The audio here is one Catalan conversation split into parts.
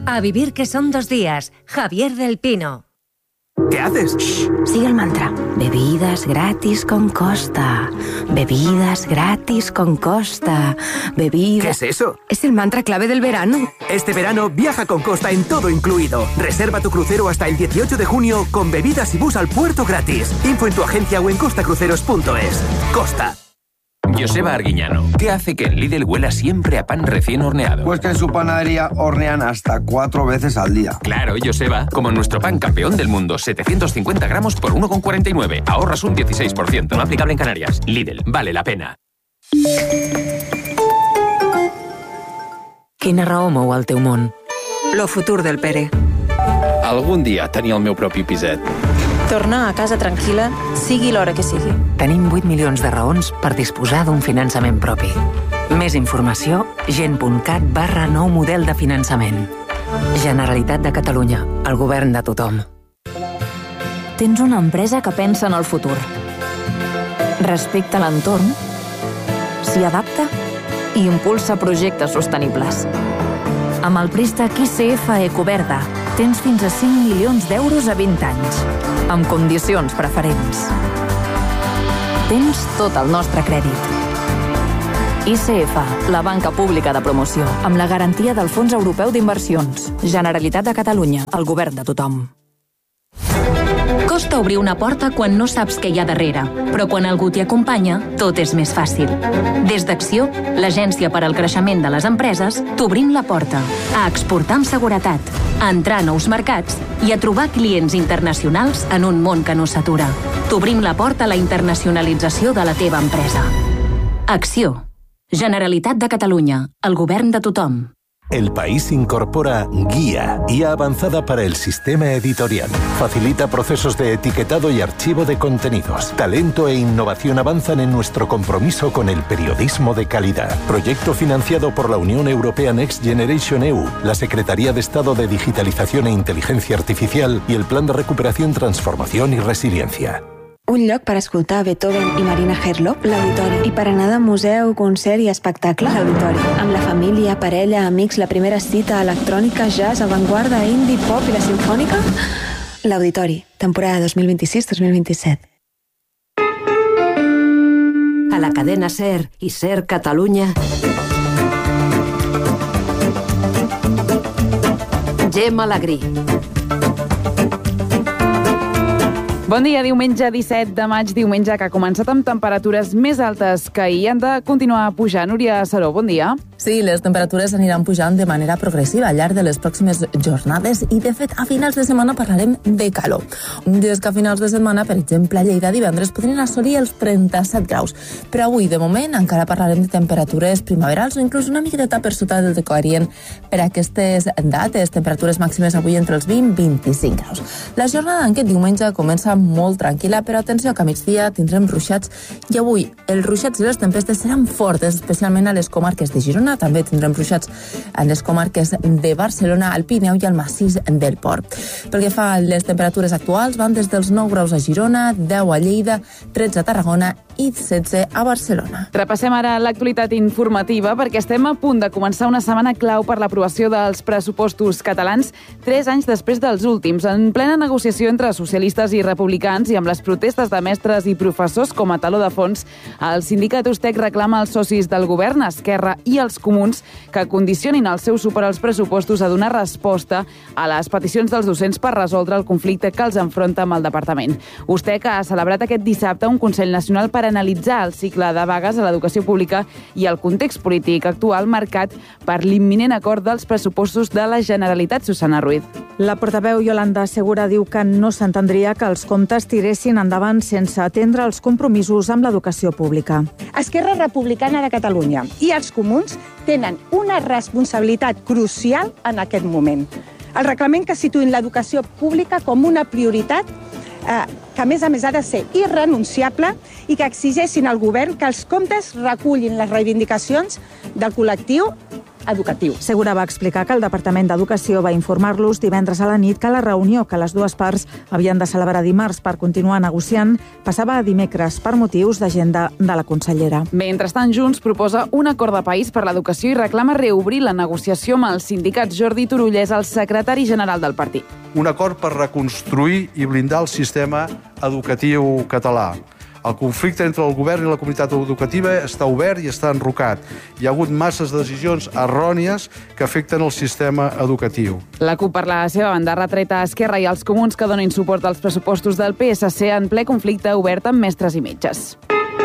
A vivir que son 2 días. Javier del Pino. ¿Qué haces? Shh, sigue el mantra. Bebidas gratis con Costa. Bebidas gratis con Costa. Bebidas... ¿Qué es eso? Es el mantra clave del verano. Este verano viaja con Costa en todo incluido. Reserva tu crucero hasta el 18 de junio con bebidas y bus al puerto gratis. Info en tu agencia o en costacruceros.es. Costa. Joseba Arguiñano, ¿qué hace que en Lidl huela siempre a pan recién horneado? Pues que en su panadería hornean hasta 4 veces al día. Claro, Joseba, como nuestro pan campeón del mundo, 750 gramos por 1,49. Ahorras un 16%. No aplicable en Canarias. Lidl, vale la pena. Quina raó mou el teu món? Lo futur del Pere. Algun dia tenir el meu propi piset. Tornar a casa tranquil·la, sigui l'hora que sigui. Tenim 8 milions de raons per disposar d'un finançament propi. Més informació, gent.cat/nou model de finançament. Generalitat de Catalunya, el govern de tothom. Tens una empresa que pensa en el futur. Respecta l'entorn, s'hi adapta i impulsa projectes sostenibles. Amb el préstec ICF Ecoverda tens fins a 5 milions d'euros a 20 anys, amb condicions preferents. Tens tot el nostre crèdit. ICF, la banca pública de promoció, amb la garantia del Fons Europeu d'Inversions. Generalitat de Catalunya, el govern de tothom. Costa obrir una porta quan no saps què hi ha darrere, però quan algú t'hi acompanya, tot és més fàcil. Des d'Acció, l'agència per al creixement de les empreses, t'obrim la porta a exportar amb seguretat, a entrar a nous mercats i a trobar clients internacionals en un món que no s'atura. T'obrim la porta a la internacionalització de la teva empresa. Acció. Generalitat de Catalunya, el govern de tothom. El País incorpora Guía avanzada para el sistema editorial. Facilita procesos de etiquetado y archivo de contenidos. Talento e innovación avanzan en nuestro compromiso con el periodismo de calidad. Proyecto financiado por la Unión Europea Next Generation EU, la Secretaría de Estado de Digitalización e Inteligencia Artificial y el Plan de Recuperación, Transformación y Resiliencia. Un lloc per escoltar Beethoven i Marina Herlop, l'Auditori. I per anar de museu, concert i espectacle, l'Auditori. Amb la família, parella, amics, la primera cita, electrònica, jazz, avantguarda, indie, pop i la simfònica, l'Auditori. Temporada 2026-2027. A la cadena SER i SER Catalunya, Gemma Alegrí. Bon dia, diumenge 17 de maig, diumenge que ha començat amb temperatures més altes que ahir. Han de continuar pujant. Núria Saró, bon dia. Sí, les temperatures aniran pujant de manera progressiva al llarg de les pròximes jornades i, de fet, a finals de setmana parlarem de calor. Des que a finals de setmana, per exemple, a Lleida divendres podrien assolir els 37 graus. Però avui, de moment, encara parlarem de temperatures primaverals o inclús una miqueta per sota del decorient per aquestes dates. Temperatures màximes avui entre els 20 i 25 graus. La jornada en aquest diumenge comença molt tranquil·la, però atenció que a migdia tindrem ruixats i avui els ruixats i les tempestes seran fortes, especialment a les comarques de Girona. També tindrem ruixats en les comarques de Barcelona, el Pirineu i el massís del Port. Pel que fa a les temperatures actuals, van des dels 9 graus a Girona, 10 a Lleida, 13 a Tarragona i 16 a Barcelona. Repassem ara l'actualitat informativa perquè estem a punt de començar una setmana clau per l'aprovació dels pressupostos catalans 3 anys després dels últims, en plena negociació entre socialistes i republicans i amb les protestes de mestres i professors com a taló de fons. El sindicat USTEC reclama als socis del govern, Esquerra i els comuns, que condicionin el seu suport als pressupostos a donar resposta a les peticions dels docents per resoldre el conflicte que els enfronta amb el departament. USTEC ha celebrat aquest dissabte un Consell Nacional per analitzar el cicle de vagues a l'educació pública i el context polític actual marcat per l'imminent acord dels pressupostos de la Generalitat. Susana Ruiz. La portaveu Yolanda Segura diu que no s'entendria que els comptes tiressin endavant sense atendre els compromisos amb l'educació pública. Esquerra Republicana de Catalunya i els comuns tenen una responsabilitat crucial en aquest moment. El reglament que situïn l'educació pública com una prioritat que a més ha de ser irrenunciable i que exigeixin al govern que els comptes recullin les reivindicacions del col·lectiu educatiu. Segura va explicar que el Departament d'Educació va informar-los divendres a la nit que la reunió que les dues parts havien de celebrar dimarts per continuar negociant passava a dimecres per motius d'agenda de la consellera. Mentrestant, Junts proposa un acord de país per l'educació i reclama reobrir la negociació amb els sindicats. Jordi Turull és el secretari general del partit. Un acord per reconstruir i blindar el sistema educatiu català. El conflicte entre el govern i la comunitat educativa està obert i està enrocat. Hi ha hagut masses decisions errònies que afecten el sistema educatiu. La CUP, per la seva banda, ha retret a Esquerra i als comuns que donin suport als pressupostos del PSC en ple conflicte obert amb mestres i metges.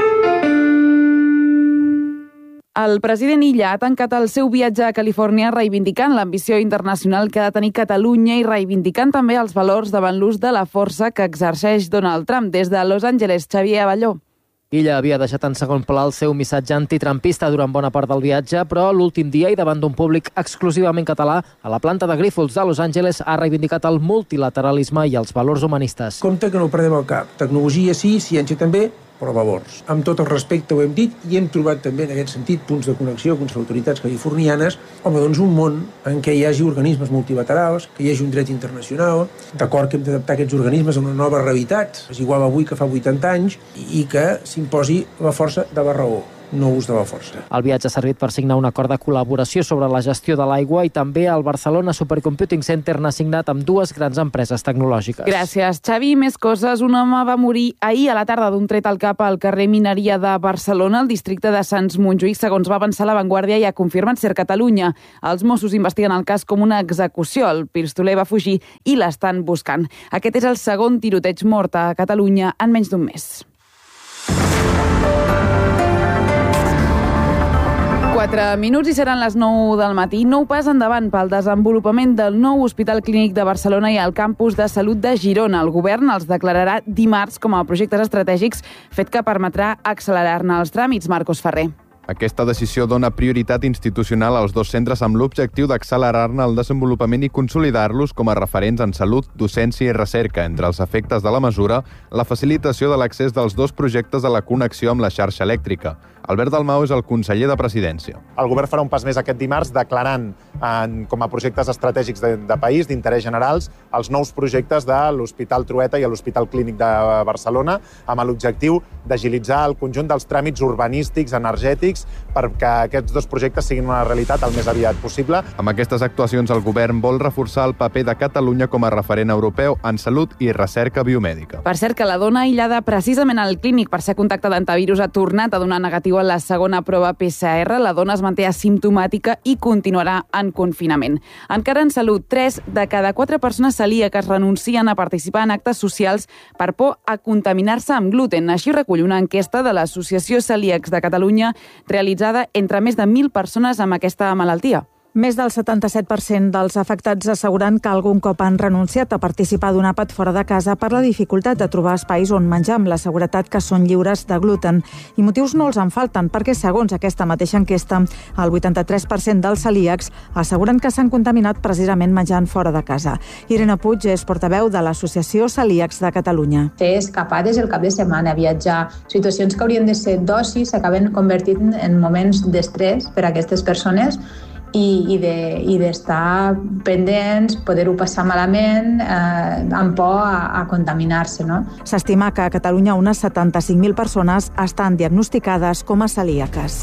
El president Illa ha tancat el seu viatge a Califòrnia reivindicant l'ambició internacional que ha de tenir Catalunya i reivindicant també els valors davant l'ús de la força que exerceix Donald Trump. Des de Los Angeles, Xavier Abelló. Illa havia deixat en segon pla el seu missatge antitrumpista durant bona part del viatge, però l'últim dia i davant d'un públic exclusivament català, a la planta de Grífols de Los Angeles ha reivindicat el multilateralisme i els valors humanistes. Compte que no perdem el cap. Tecnologia sí, ciència també, però valors. Amb tot el respecte ho hem dit i hem trobat també en aquest sentit punts de connexió amb les autoritats californianes. Home, doncs un món en què hi hagi organismes multilaterals, que hi hagi un dret internacional, d'acord que hem d'adaptar aquests organismes a una nova realitat, és igual avui que fa 80 anys, i que s'imposi la força de la raó, no ús de la força. El viatge ha servit per signar un acord de col·laboració sobre la gestió de l'aigua i també el Barcelona Supercomputing Center n'ha signat amb dues grans empreses tecnològiques. Gràcies, Xavi. Més coses. Un home va morir ahir a la tarda d'un tret al cap al carrer Mineria de Barcelona, al districte de Sants Montjuïc, segons va avançar La Vanguardia i ha confirmat Ser Catalunya. Els Mossos investiguen el cas com una execució. El pistoler va fugir i l'estan buscant. Aquest és el segon tiroteig mort a Catalunya en menys d'un mes. 4 minuts i seran les 9 del matí. Nou pas endavant pel desenvolupament del nou Hospital Clínic de Barcelona i el campus de salut de Girona. El govern els declararà dimarts com a projectes estratègics, fet que permetrà accelerar-ne els tràmits. Marcos Ferrer. Aquesta decisió dona prioritat institucional als dos centres amb l'objectiu d'accelerar-ne el desenvolupament i consolidar-los com a referents en salut, docència i recerca. Entre els efectes de la mesura, la facilitació de l'accés dels dos projectes a la connexió amb la xarxa elèctrica. Albert Dalmau és el conseller de Presidència. El govern farà un pas més aquest dimarts declarant com a projectes estratègics de país, d'interès generals, els nous projectes de l'Hospital Trueta i l'Hospital Clínic de Barcelona, amb l'objectiu d'agilitzar el conjunt dels tràmits urbanístics, energètics, perquè aquests dos projectes siguin una realitat el més aviat possible. Amb aquestes actuacions, el govern vol reforçar el paper de Catalunya com a referent europeu en salut i recerca biomèdica. Per cert, que la dona aïllada precisament al clínic per ser contacte d'antivirus ha tornat a donar negatiu a la segona prova PCR. La dona es manté asimptomàtica i continuarà en confinament. Encara en salut, 3 de cada 4 persones celíaques renuncien a participar en actes socials per por a contaminar-se amb gluten. Així recull una enquesta de l'Associació Celíacs de Catalunya realitzada entre més de 1.000 persones amb aquesta malaltia. Més del 77% dels afectats asseguren que algun cop han renunciat a participar d'un àpat fora de casa per la dificultat de trobar espais on menjar amb la seguretat que són lliures de gluten. I motius no els en falten, perquè segons aquesta mateixa enquesta, el 83% dels celíacs asseguren que s'han contaminat precisament menjant fora de casa. Irene Puig és portaveu de l'Associació Celíacs de Catalunya. Fer escapades el cap de setmana, viatjar, situacions que haurien de ser d'oci s'acaben convertint en moments d'estrès per a aquestes persones i d'estar pendents, poder-ho passar malament, amb por a contaminar-se, no? S'estima que a Catalunya unes 75.000 persones estan diagnosticades com a celíaques.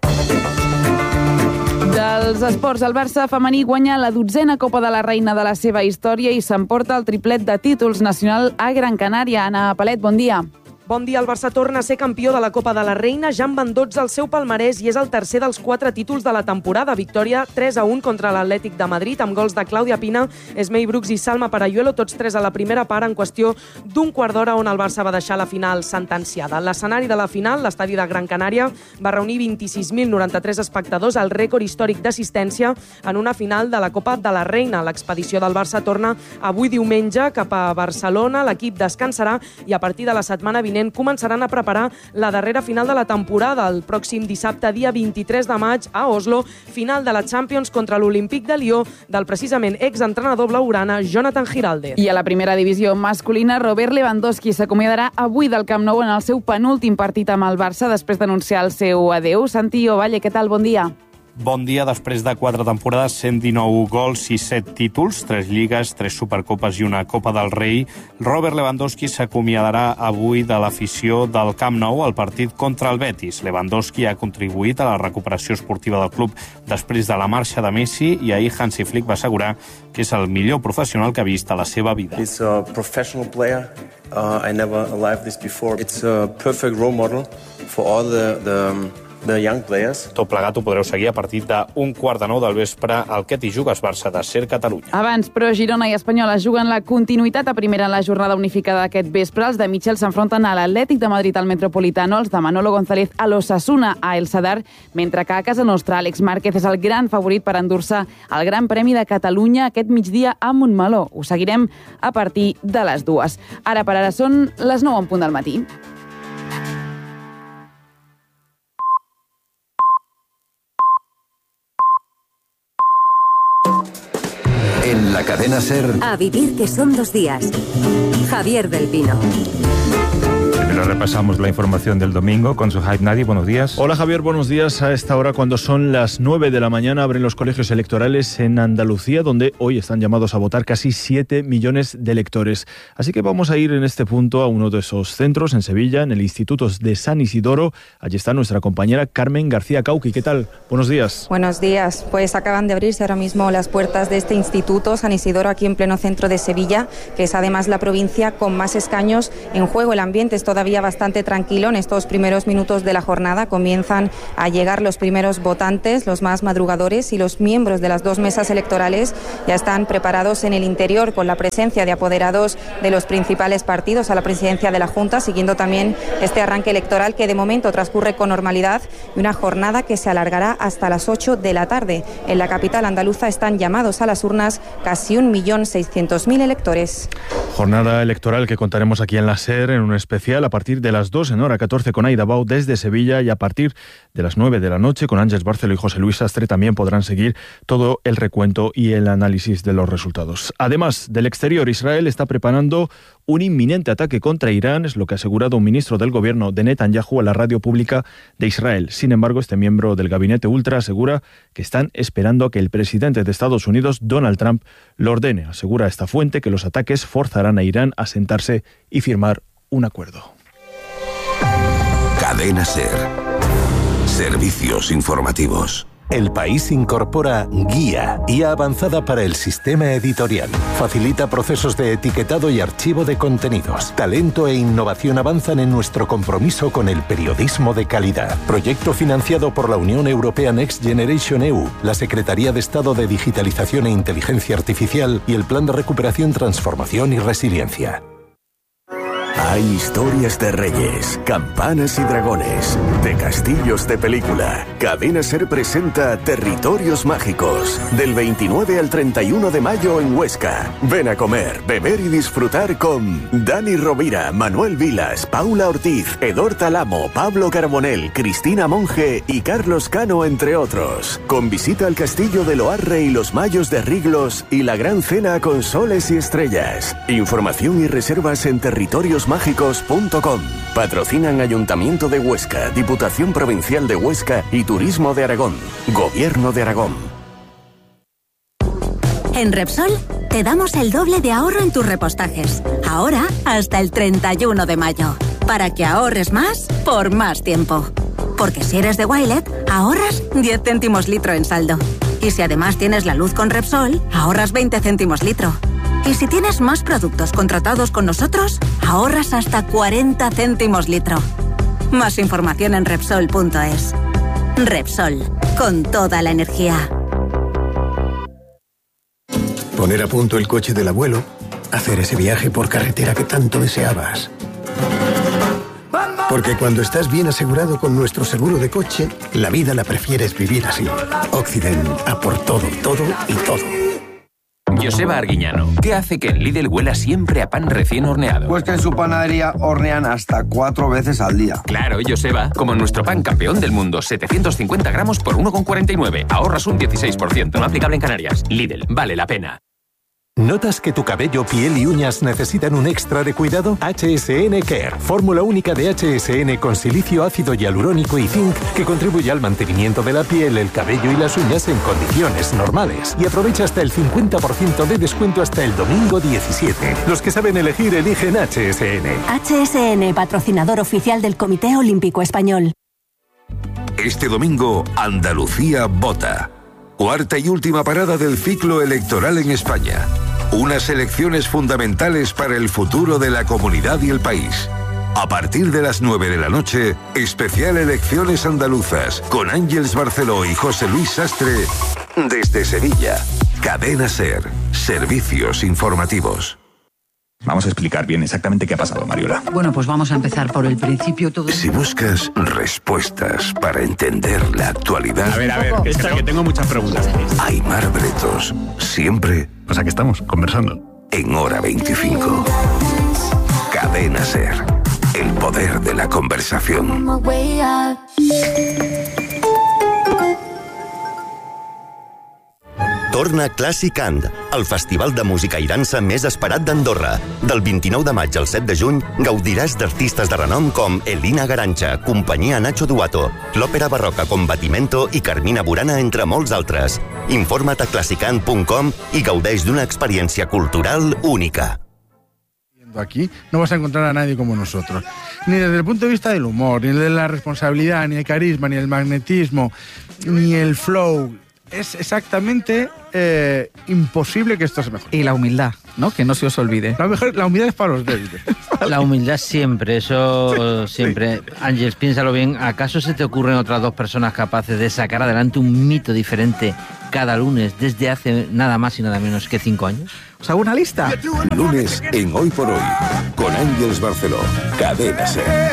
Dels esports, el Barça femení guanya la 12a Copa de la Reina de la seva història i s'emporta el triplet de títols nacional a Gran Canària. Anna Palet, bon dia. Bon dia, el Barça torna a ser campió de la Copa de la Reina, ja en van 12 al seu palmarès i és el tercer dels 4 títols de la temporada. Victòria 3-1 contra l'Atlètic de Madrid, amb gols de Clàudia Pina, Esmei Brooks i Salma Parayuelo, tots 3 a la primera part, en qüestió d'un quart d'hora on el Barça va deixar la final sentenciada. L'escenari de la final, l'estadi de Gran Canària, va reunir 26.093 espectadors, el rècord històric d'assistència en una final de la Copa de la Reina. L'expedició del Barça torna avui diumenge cap a Barcelona, l'equip descansarà i a partir de la setmana vinent començaran a preparar la darrera final de la temporada. El pròxim dissabte, dia 23 de maig, a Oslo, final de la Champions contra l'Olímpic de Lió del precisament exentrenador blaugrana Jonathan Giralde. I a la primera divisió masculina, Robert Lewandowski s'acomiadarà avui del Camp Nou en el seu penúltim partit amb el Barça després d'anunciar el seu adeu. Santi Ovalle, què tal? Bon dia. Bon dia. Després de 4 temporades, 119 gols i 7 títols, 3 lligues, 3 supercopes i una Copa del Rei, Robert Lewandowski s'acomiadarà avui de l'afició del Camp Nou al partit contra el Betis. Lewandowski ha contribuït a la recuperació esportiva del club després de la marxa de Messi i ahir Hansi Flick va assegurar que és el millor professional que ha vist a la seva vida. He's a professional player. I never lived this before. It's a perfect role model for all the young players. Tot plegat ho podreu seguir a partir d'un 8:45 del vespre al Què t'hi jugues Barça de SER Catalunya. Abans, però, Girona i Espanyola juguen la continuïtat a primera en la jornada unificada d'aquest vespre. Els de Michel s'enfronten a l'Atlètic de Madrid al Metropolitano, els de Manolo González a l'Osasuna a El Sadar, mentre que a casa nostra Àlex Márquez és el gran favorit per endur-se el Gran Premi de Catalunya aquest migdia a Montmeló. Ho seguirem a partir de les 2. Ara per ara són les 9 en punt del matí. En la cadena SER. A vivir que son 2 días. Javier del Pino. Primero repasamos la información del domingo con Suhaib Nadi. Buenos días. Hola Javier, buenos días. A esta hora, cuando son las 9 de la mañana, abren los colegios electorales en Andalucía, donde hoy están llamados a votar casi 7 millones de electores. Así que vamos a ir en este punto a uno de esos centros, en Sevilla, en el Instituto de San Isidoro. Allí está nuestra compañera Carmen García Cauqui. ¿Qué tal? Buenos días. Buenos días. Pues acaban de abrirse ahora mismo las puertas de este Instituto San Isidoro, aquí en pleno centro de Sevilla, que es además la provincia con más escaños en juego. El ambiente es todavía bastante tranquilo. En estos primeros minutos de la jornada comienzan a llegar los primeros votantes, los más madrugadores, y los miembros de las 2 mesas electorales ya están preparados en el interior con la presencia de apoderados de los principales partidos a la presidencia de la Junta, siguiendo también este arranque electoral que de momento transcurre con normalidad y una jornada que se alargará hasta las 8 de la tarde. En la capital andaluza están llamados a las urnas casi 1.600.000 electores. Jornada electoral que contaremos aquí en la SER en un especial a partir de las 2 en hora 14 con Aida Bau desde Sevilla, y a partir de las 9 de la noche con Ángeles Barceló y José Luis Sastre también podrán seguir todo el recuento y el análisis de los resultados. Además del exterior, Israel está preparando un inminente ataque contra Irán, es lo que ha asegurado un ministro del gobierno de Netanyahu a la radio pública de Israel. Sin embargo, este miembro del gabinete ultra asegura que están esperando a que el presidente de Estados Unidos, Donald Trump, lo ordene. Asegura esta fuente que los ataques forzarán a Irán a sentarse y firmar un acuerdo. Cadena SER. Servicios informativos. El País incorpora Guía avanzada para el sistema editorial. Facilita procesos de etiquetado y archivo de contenidos. Talento e innovación avanzan en nuestro compromiso con el periodismo de calidad. Proyecto financiado por la Unión Europea Next Generation EU, la Secretaría de Estado de Digitalización e Inteligencia Artificial y el Plan de Recuperación, Transformación y Resiliencia. Hay historias de reyes, campanas y dragones, de castillos de película. Cadena SER presenta Territorios Mágicos, del 29 al 31 de mayo en Huesca. Ven a comer, beber y disfrutar con Dani Rovira, Manuel Vilas, Paula Ortiz, Edor Talamo, Pablo Carbonell, Cristina Monge y Carlos Cano, entre otros. Con visita al castillo de Loarre y los Mayos de Riglos y la gran cena con soles y estrellas. Información y reservas en territoriosmágicos.com. Patrocinan Ayuntamiento de Huesca, Diputación Provincial de Huesca y Turismo de Aragón. Gobierno de Aragón. En Repsol te damos el doble de ahorro en tus repostajes. Ahora hasta el 31 de mayo. Para que ahorres más por más tiempo. Porque si eres de Wilet, ahorras 10 céntimos litro en saldo. Y si además tienes la luz con Repsol, ahorras 20 céntimos litro. Y si tienes más productos contratados con nosotros, ahorras hasta 40 céntimos litro. Más información en Repsol.es. Repsol, con toda la energía. Poner a punto el coche del abuelo, hacer ese viaje por carretera que tanto deseabas. Porque cuando estás bien asegurado con nuestro seguro de coche, la vida la prefieres vivir así. Occident, a por todo, todo y todo. Joseba Arguiñano, ¿qué hace que en Lidl huela siempre a pan recién horneado? Pues que en su panadería hornean hasta 4 veces al día. Claro, Joseba, como nuestro pan campeón del mundo, 750 gramos por 1,49. Ahorras un 16%, no aplicable en Canarias. Lidl, vale la pena. ¿Notas que tu cabello, piel y uñas necesitan un extra de cuidado? HSN Care, fórmula única de HSN con silicio, ácido hialurónico y zinc que contribuye al mantenimiento de la piel, el cabello y las uñas en condiciones normales. Y aprovecha hasta el 50% de descuento hasta el domingo 17. Los que saben elegir, eligen HSN. HSN, patrocinador oficial del Comité Olímpico Español. Este domingo, Andalucía vota. Cuarta y última parada del ciclo electoral en España. Unas elecciones fundamentales para el futuro de la comunidad y el país. A partir de las 9 de la noche, especial Elecciones Andaluzas, con Ángeles Barceló y José Luis Sastre, desde Sevilla. Cadena SER, servicios informativos. Vamos a explicar bien exactamente qué ha pasado, Mariola. Bueno, pues vamos a empezar por el principio. Si buscas respuestas para entender la actualidad... A ver, que tengo muchas preguntas. Aimar Bretos, siempre... O sea, que estamos conversando. En Hora 25. Cadena SER, el poder de la conversación. Torna Classic And, el festival de música i dansa més esperat d'Andorra. Del 29 de maig al 7 de juny gaudiràs d'artistes de renom com Elina Garancha, Companyia Nacho Duato, l'Òpera Barroca Combatimento i Carmina Burana, entre molts altres. Informa't a classicand.com i gaudeix d'una experiència cultural única. Aquí no vas a encontrar a nadie como nosotros, ni desde el punto de vista del humor, ni de la responsabilidad, ni el carisma, ni el magnetismo, ni el flow. Es exactamente imposible que esto se mejore. Y la humildad, ¿no? Que no se os olvide. La humildad es para los débiles. La humildad siempre, eso siempre. Ángeles, piénsalo bien. ¿Acaso se te ocurren otras dos personas capaces de sacar adelante un mito diferente cada lunes desde hace nada más y nada menos que 5 años? ¿Os hago una lista? Lunes en Hoy por Hoy, con Ángeles Barceló. Cadena SER.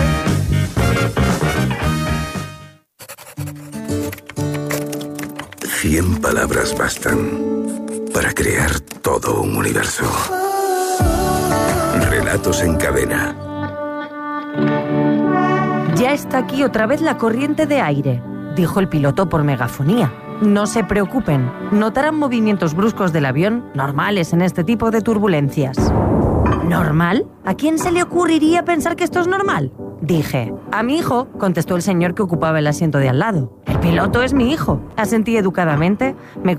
Cien palabras bastan para crear todo un universo. Relatos en cadena. Ya está aquí otra vez la corriente de aire, dijo el piloto por megafonía. No se preocupen, notarán movimientos bruscos del avión normales en este tipo de turbulencias. ¿Normal? ¿A quién se le ocurriría pensar que esto es normal? Dije. A mi hijo, contestó el señor que ocupaba el asiento de al lado. El piloto es mi hijo. Asentí educadamente, me